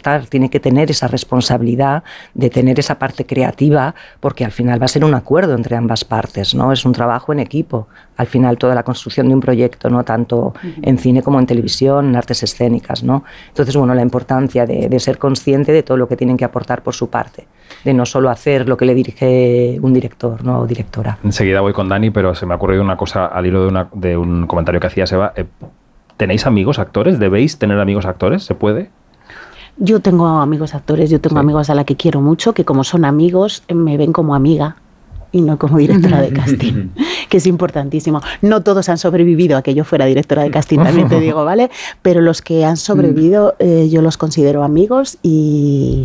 aportar, tiene que tener esa responsabilidad de tener esa parte creativa, porque al final va a ser un acuerdo entre ambas partes, ¿no? Es un trabajo en equipo, al final toda la construcción de un proyecto, ¿no? Tanto en cine como en televisión, en artes escénicas, ¿no? Entonces, bueno, la importancia de ser consciente de todo lo que tienen que aportar por su parte, de no solo hacer lo que le dirige un director, ¿no? O directora. Enseguida voy con Dani, pero se me ha ocurrido una cosa al hilo de un comentario que hacía Seba. ¿Tenéis amigos actores? ¿Debéis tener amigos actores? ¿Se puede? Yo tengo amigos actores, yo tengo amigos a la que quiero mucho, que como son amigos, me ven como amiga y no como directora de casting, que es importantísimo. No todos han sobrevivido a que yo fuera directora de casting, también te digo, ¿vale? Pero los que han sobrevivido, yo los considero amigos y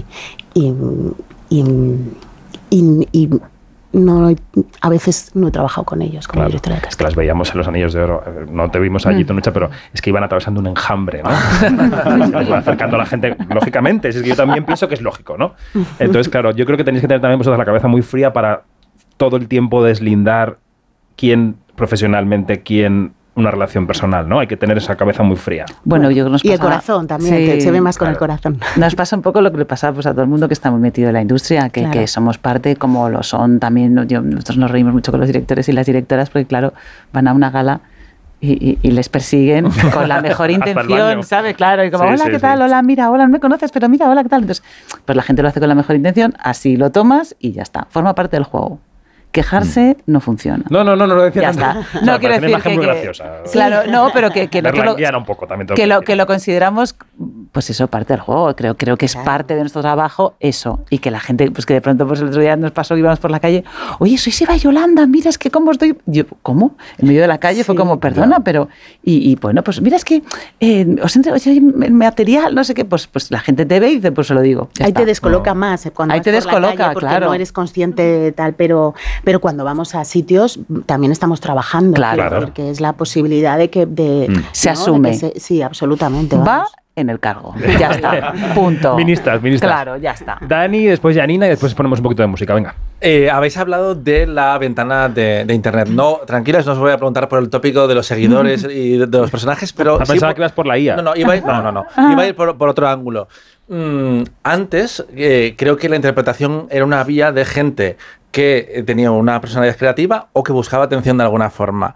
no, a veces no he trabajado con ellos como directora de casting. Es que las veíamos en Los Anillos de Oro, no te vimos allí, Tonucha, pero es que iban atravesando un enjambre, ¿no? Iban acercando a la gente, lógicamente, es que yo también pienso que es lógico, ¿no? Entonces, claro, yo creo que tenéis que tener también vosotros la cabeza muy fría para todo el tiempo deslindar quién profesionalmente, quién una relación personal, ¿no? Hay que tener esa cabeza muy fría. Bueno, yo nos pasa, y el corazón también, que se ve más con el corazón. Nos pasa un poco lo que le pasa pues, a todo el mundo que está muy metido en la industria, que somos parte, como lo son también. Nosotros nos reímos mucho con los directores y las directoras, porque claro, van a una gala y les persiguen con la mejor intención, ¿sabes? Claro, y como, hola, ¿qué tal? Hola, mira, hola, no me conoces, pero mira, hola, ¿qué tal? Entonces, pues la gente lo hace con la mejor intención, así lo tomas y ya está. Forma parte del juego. Quejarse no funciona. No lo decía. Ya está. No, quiero decir que, graciosa. Claro, no, pero que un poco, también que lo consideramos, pues eso, parte del juego. Creo que es parte de nuestro trabajo eso. Y que la gente, pues que de pronto pues el otro día nos pasó que íbamos por la calle, oye, soy Seba Yolanda, mira, es que cómo estoy... Yo, ¿cómo? En medio de la calle fue como, perdona, pero... Y bueno, pues mira, es que os entrego el material, no sé qué, pues la gente te ve y dice, pues se lo digo. Ahí te descoloca más cuando ahí te descoloca, la calle, porque claro. No eres consciente de tal, pero cuando vamos a sitios también estamos trabajando. Claro. Porque es la posibilidad de que... se asume. Sí, absolutamente. Va en el cargo. Ya está. Punto. Ministras. Claro, ya está. Dani, después Janina y después ponemos un poquito de música. Venga. Habéis hablado de la ventana de Internet. No, tranquilas, no os voy a preguntar por el tópico de los seguidores y de los personajes, pero... Pensaba que ibas por la IA. No. Iba a ir por otro ángulo. Antes, creo que la interpretación era una vía de gente que tenía una personalidad creativa o que buscaba atención de alguna forma.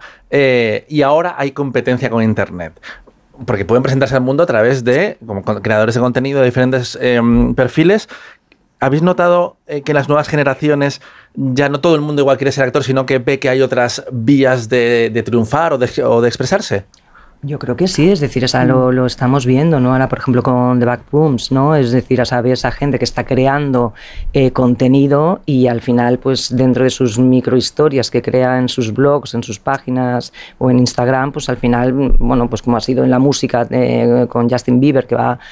Y ahora hay competencia con Internet. Porque pueden presentarse al mundo a través de como creadores de contenido de diferentes perfiles. ¿Habéis notado que en las nuevas generaciones ya no todo el mundo igual quiere ser actor, sino que ve que hay otras vías de triunfar o de expresarse? Yo creo que sí, es decir, lo estamos viendo, ¿no? Ahora, por ejemplo, con The Backrooms, ¿no? Es decir, esa gente que está creando contenido y al final, pues dentro de sus microhistorias que crea en sus blogs, en sus páginas o en Instagram, pues al final, bueno, pues como ha sido en la música con Justin Bieber, que va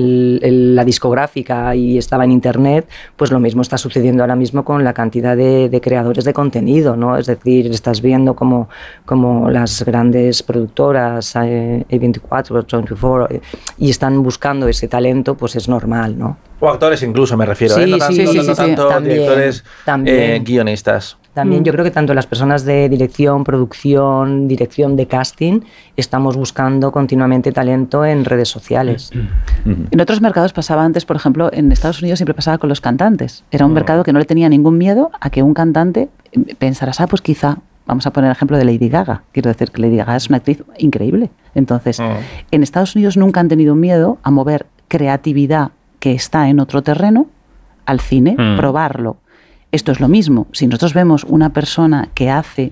la discográfica y estaba en Internet, pues lo mismo está sucediendo ahora mismo con la cantidad de creadores de contenido, ¿no? Es decir, estás viendo como las grandes productoras, A24, 24, y están buscando ese talento, pues es normal, ¿no? O actores incluso, me refiero, sí, no tanto también, directores, también. guionistas. También yo creo que tanto las personas de dirección, producción, dirección de casting, estamos buscando continuamente talento en redes sociales. En otros mercados pasaba antes, por ejemplo, en Estados Unidos siempre pasaba con los cantantes. Era un mercado que no le tenía ningún miedo a que un cantante pensara, pues quizá... Vamos a poner el ejemplo de Lady Gaga. Quiero decir que Lady Gaga es una actriz increíble. Entonces, en Estados Unidos nunca han tenido miedo a mover creatividad que está en otro terreno al cine, probarlo. Esto es lo mismo. Si nosotros vemos una persona que hace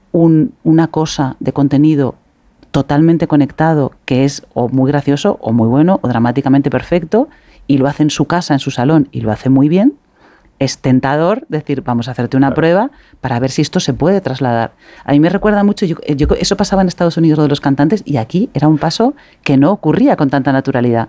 una cosa de contenido totalmente conectado, que es o muy gracioso, o muy bueno, o dramáticamente perfecto, y lo hace en su casa, en su salón, y lo hace muy bien, es tentador decir, vamos a hacerte una prueba para ver si esto se puede trasladar. A mí me recuerda mucho, eso pasaba en Estados Unidos lo de los cantantes, y aquí era un paso que no ocurría con tanta naturalidad.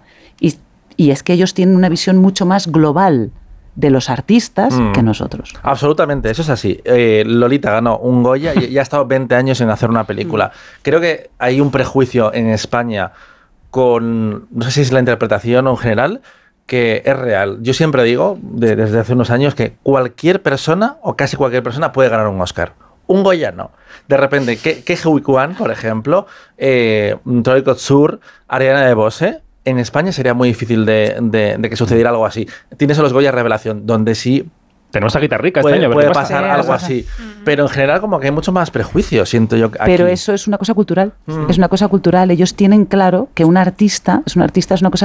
Y es que ellos tienen una visión mucho más global de los artistas que nosotros. Absolutamente, eso es así. Lolita ganó un Goya y ha estado 20 años en hacer una película. Creo que hay un prejuicio en España con, no sé si es la interpretación o en general, que es real. Yo siempre digo, desde hace unos años, que cualquier persona, o casi cualquier persona, puede ganar un Oscar. Un Goya no. De repente, que Huy Quan, por ejemplo, Troy Kotsur, Ariana DeBose, en España sería muy difícil de que sucediera algo así. Tienes a los Goya Revelación, donde sí tenemos a Guitarrica puede, este año. puede ¿verdad? pasar Sí, algo pasa. así. Pero en general como que hay mucho más prejuicio, siento yo. Aquí. Pero eso es una cosa cultural. Es una cosa cultural. Ellos tienen claro que un artista es una cosa